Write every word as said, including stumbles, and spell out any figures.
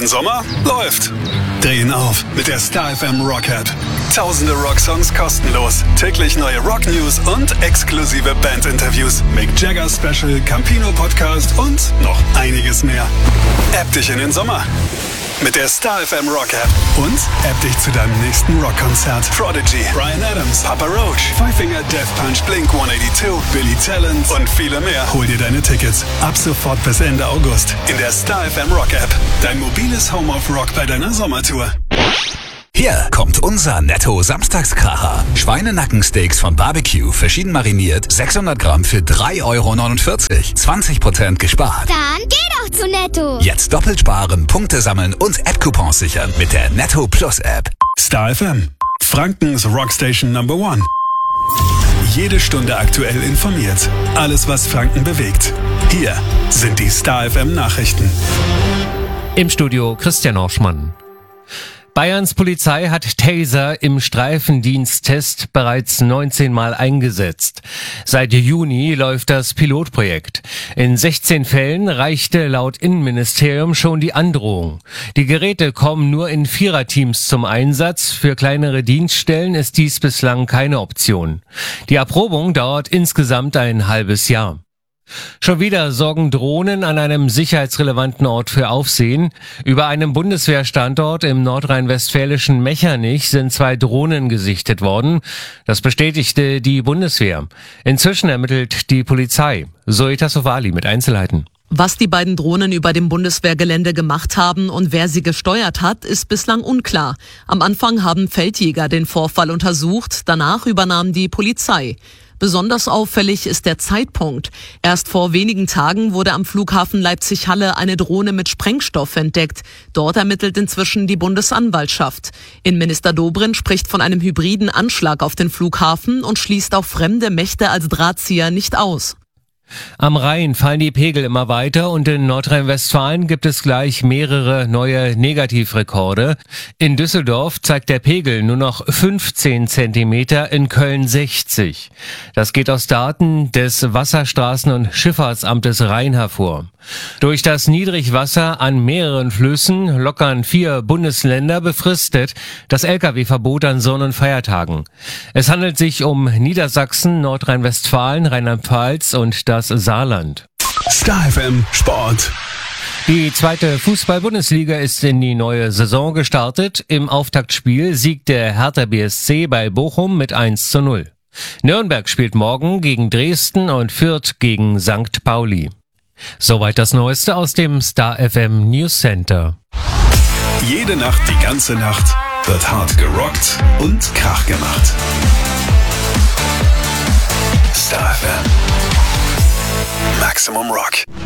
Denn Sommer läuft. Drehen auf mit der Star F M Rock App. Tausende Rocksongs kostenlos. Täglich neue Rock News und exklusive Bandinterviews. Mick Jagger Special, Campino Podcast und noch einiges mehr. App dich in den Sommer mit der Star F M Rock App und App dich zu deinem nächsten Rockkonzert. Prodigy, Bryan Adams, Papa Roach, Five Finger Death Punch, Blink hundertzweiundachtzig, Billy Talent und viele mehr. Hol dir deine Tickets ab sofort bis Ende August in der Star F M Rock App. Dein mobiles Home of Rock bei deiner Sommertour. Hier kommt unser Netto-Samstagskracher. Schweinenackensteaks von Barbecue, verschieden mariniert, sechshundert Gramm für drei Euro neunundvierzig. zwanzig Prozent gespart. Dann geh doch zu Netto. Jetzt doppelt sparen, Punkte sammeln und App-Coupons sichern mit der Netto Plus App. Star F M, Frankens Rockstation Number One. Jede Stunde aktuell informiert. Alles, was Franken bewegt. Hier sind die Star F M Nachrichten. Im Studio Christian Orschmann. Bayerns Polizei hat Taser im Streifendiensttest bereits neunzehn Mal eingesetzt. Seit Juni läuft das Pilotprojekt. In sechzehn Fällen reichte laut Innenministerium schon die Androhung. Die Geräte kommen nur in Viererteams zum Einsatz. Für kleinere Dienststellen ist dies bislang keine Option. Die Erprobung dauert insgesamt ein halbes Jahr. Schon wieder sorgen Drohnen an einem sicherheitsrelevanten Ort für Aufsehen. Über einem Bundeswehrstandort im nordrhein-westfälischen Mechernich sind zwei Drohnen gesichtet worden. Das bestätigte die Bundeswehr. Inzwischen ermittelt die Polizei. Zoe Tassovali mit Einzelheiten. Was die beiden Drohnen über dem Bundeswehrgelände gemacht haben und wer sie gesteuert hat, ist bislang unklar. Am Anfang haben Feldjäger den Vorfall untersucht, danach übernahm die Polizei. Besonders auffällig ist der Zeitpunkt. Erst vor wenigen Tagen wurde am Flughafen Leipzig-Halle eine Drohne mit Sprengstoff entdeckt. Dort ermittelt inzwischen die Bundesanwaltschaft. Innenminister Dobrindt spricht von einem hybriden Anschlag auf den Flughafen und schließt auch fremde Mächte als Drahtzieher nicht aus. Am Rhein fallen die Pegel immer weiter und in Nordrhein-Westfalen gibt es gleich mehrere neue Negativrekorde. In Düsseldorf zeigt der Pegel nur noch fünfzehn Zentimeter, in Köln sechzig. Das geht aus Daten des Wasserstraßen- und Schifffahrtsamtes Rhein hervor. Durch das Niedrigwasser an mehreren Flüssen lockern vier Bundesländer befristet das L K W-Verbot an Sonn- und Feiertagen. Es handelt sich um Niedersachsen, Nordrhein-Westfalen, Rheinland-Pfalz und das Saarland. Star F M Sport. Die zweite Fußball-Bundesliga ist in die neue Saison gestartet. Im Auftaktspiel siegt der Hertha B S C bei Bochum mit eins zu null. Nürnberg spielt morgen gegen Dresden und Fürth gegen Sankt Pauli. Soweit das Neueste aus dem Star F M News Center. Jede Nacht, die ganze Nacht wird hart gerockt und Krach gemacht. Star F M. Maximum Rock.